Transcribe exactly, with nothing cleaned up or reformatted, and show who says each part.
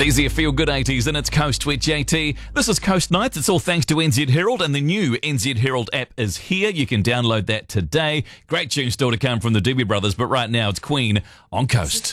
Speaker 1: easy, feel good eighties, and it's Coast with J T. This is Coast Nights. It's all thanks to N Z Herald, and the new N Z Herald app is here. You can download that today. Great tune still to come from the Doobie Brothers, but right now it's Queen on Coast.